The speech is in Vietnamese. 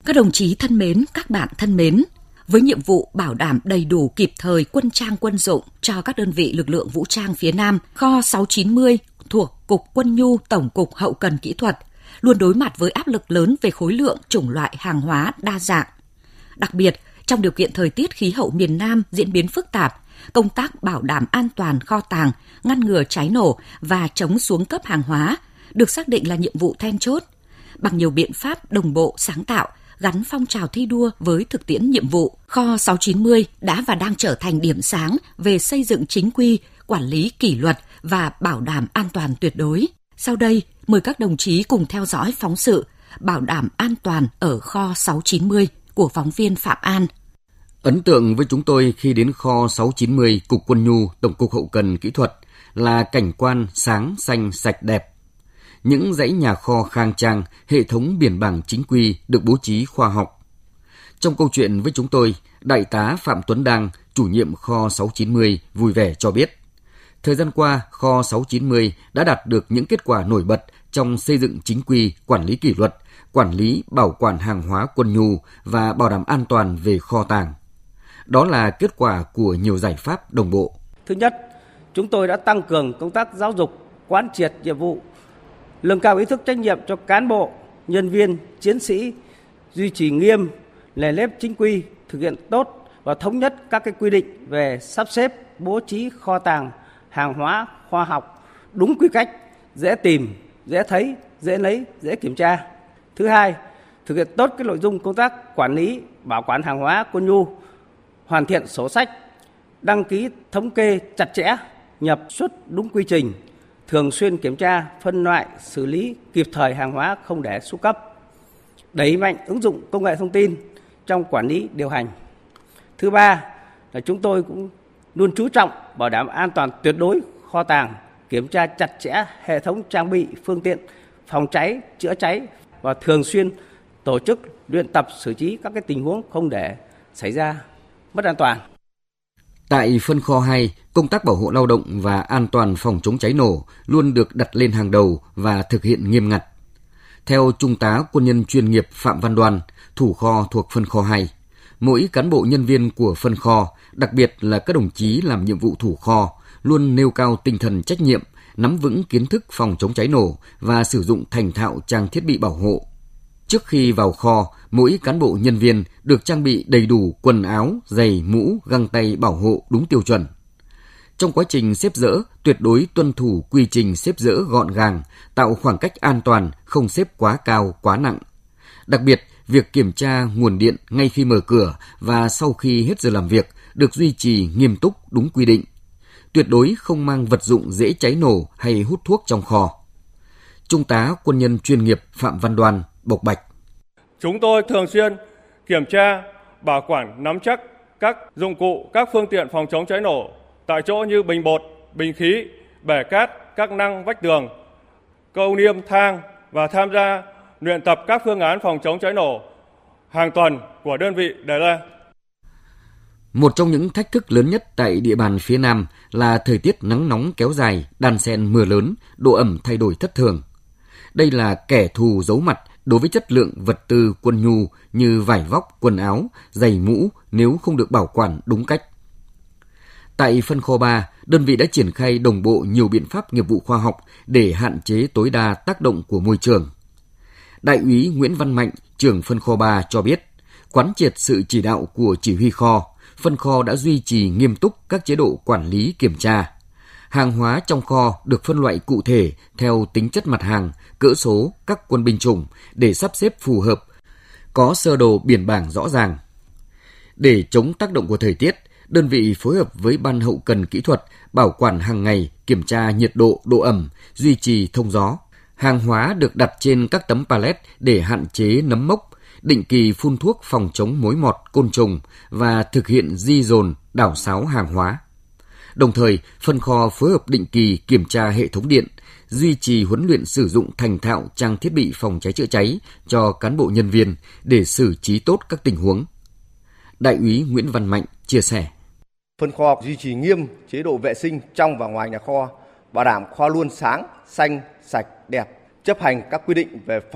Các đồng chí thân mến, các bạn thân mến, với nhiệm vụ bảo đảm đầy đủ kịp thời quân trang quân dụng cho các đơn vị lực lượng vũ trang phía Nam, kho 690 thuộc Cục Quân nhu Tổng cục Hậu cần Kỹ thuật luôn đối mặt với áp lực lớn về khối lượng, chủng loại hàng hóa đa dạng. Đặc biệt, trong điều kiện thời tiết khí hậu miền Nam diễn biến phức tạp, công tác bảo đảm an toàn kho tàng, ngăn ngừa cháy nổ và chống xuống cấp hàng hóa được xác định là nhiệm vụ then chốt. Bằng nhiều biện pháp đồng bộ sáng tạo, gắn phong trào thi đua với thực tiễn nhiệm vụ, kho 690 đã và đang trở thành điểm sáng về xây dựng chính quy, quản lý kỷ luật và bảo đảm an toàn tuyệt đối. Sau đây, mời các đồng chí cùng theo dõi phóng sự Bảo đảm an toàn ở kho 690 của phóng viên Phạm An. Ấn tượng với chúng tôi khi đến kho 690 Cục Quân nhu Tổng cục Hậu cần Kỹ thuật là cảnh quan sáng, xanh, sạch đẹp. Những dãy nhà kho khang trang, hệ thống biển bảng chính quy được bố trí khoa học. Trong câu chuyện với chúng tôi, Đại tá Phạm Tuấn Đang, chủ nhiệm kho 690 vui vẻ cho biết, thời gian qua, kho 690 đã đạt được những kết quả nổi bật trong xây dựng chính quy, quản lý kỷ luật, quản lý bảo quản hàng hóa quân nhu và bảo đảm an toàn về kho tàng. Đó là kết quả của nhiều giải pháp đồng bộ. Thứ nhất, chúng tôi đã tăng cường công tác giáo dục, quán triệt nhiệm vụ, nâng cao ý thức trách nhiệm cho cán bộ, nhân viên, chiến sĩ, duy trì nghiêm nền nếp chính quy, thực hiện tốt và thống nhất các quy định về sắp xếp, bố trí kho tàng hàng hóa khoa học đúng quy cách, dễ tìm, dễ thấy, dễ lấy, dễ kiểm tra. Thứ hai, thực hiện tốt nội dung công tác quản lý, bảo quản hàng hóa quân nhu, hoàn thiện sổ sách, đăng ký thống kê chặt chẽ, nhập xuất đúng quy trình, thường xuyên kiểm tra, phân loại, xử lý kịp thời hàng hóa không để xuống cấp. Đẩy mạnh ứng dụng công nghệ thông tin trong quản lý điều hành. Thứ ba là chúng tôi cũng luôn chú trọng bảo đảm an toàn tuyệt đối kho tàng, kiểm tra chặt chẽ hệ thống trang bị, phương tiện phòng cháy, chữa cháy và thường xuyên tổ chức luyện tập xử trí các tình huống không để xảy ra mất an toàn. Tại phân kho 2, công tác bảo hộ lao động và an toàn phòng chống cháy nổ luôn được đặt lên hàng đầu và thực hiện nghiêm ngặt. Theo Trung tá Quân nhân chuyên nghiệp Phạm Văn Đoan, thủ kho thuộc phân kho 2, mỗi cán bộ nhân viên của phân kho, đặc biệt là các đồng chí làm nhiệm vụ thủ kho, luôn nêu cao tinh thần trách nhiệm, nắm vững kiến thức phòng chống cháy nổ và sử dụng thành thạo trang thiết bị bảo hộ. Trước khi vào kho, mỗi cán bộ nhân viên được trang bị đầy đủ quần áo, giày, mũ, găng tay bảo hộ đúng tiêu chuẩn. Trong quá trình xếp dỡ, tuyệt đối tuân thủ quy trình xếp dỡ gọn gàng, tạo khoảng cách an toàn, không xếp quá cao, quá nặng. Đặc biệt, việc kiểm tra nguồn điện ngay khi mở cửa và sau khi hết giờ làm việc được duy trì nghiêm túc đúng quy định. Tuyệt đối không mang vật dụng dễ cháy nổ hay hút thuốc trong kho. Trung tá Quân nhân chuyên nghiệp Phạm Văn Đoan bộc bạch. Chúng tôi thường xuyên kiểm tra, bảo quản nắm chắc các dụng cụ, các phương tiện phòng chống cháy nổ tại chỗ như bình bột, bình khí, bể cát, các năng vách tường, câu niêm thang và tham gia luyện tập các phương án phòng chống cháy nổ hàng tuần của đơn vị đề ra. Một trong những thách thức lớn nhất tại địa bàn phía Nam là thời tiết nắng nóng kéo dài, đan xen mưa lớn, độ ẩm thay đổi thất thường. Đây là kẻ thù giấu mặt đối với chất lượng vật tư quân nhu như vải vóc, quần áo, giày mũ nếu không được bảo quản đúng cách. Tại phân kho 3, đơn vị đã triển khai đồng bộ nhiều biện pháp nghiệp vụ khoa học để hạn chế tối đa tác động của môi trường. Đại úy Nguyễn Văn Mạnh, trưởng phân kho 3 cho biết, quán triệt sự chỉ đạo của chỉ huy kho, phân kho đã duy trì nghiêm túc các chế độ quản lý kiểm tra. Hàng hóa trong kho được phân loại cụ thể theo tính chất mặt hàng, cỡ số, các quân binh chủng để sắp xếp phù hợp, có sơ đồ biển bảng rõ ràng. Để chống tác động của thời tiết, đơn vị phối hợp với Ban Hậu cần Kỹ thuật bảo quản hàng ngày, kiểm tra nhiệt độ, độ ẩm, duy trì thông gió. Hàng hóa được đặt trên các tấm pallet để hạn chế nấm mốc, định kỳ phun thuốc phòng chống mối mọt, côn trùng và thực hiện di dồn, đảo xáo hàng hóa. Đồng thời, phân kho phối hợp định kỳ kiểm tra hệ thống điện, duy trì huấn luyện sử dụng thành thạo trang thiết bị phòng cháy chữa cháy cho cán bộ nhân viên để xử trí tốt các tình huống. Đại úy Nguyễn Văn Mạnh chia sẻ. Phân kho duy trì nghiêm chế độ vệ sinh trong và ngoài nhà kho, bảo đảm kho luôn sáng, xanh, sạch, đẹp, chấp hành các quy định về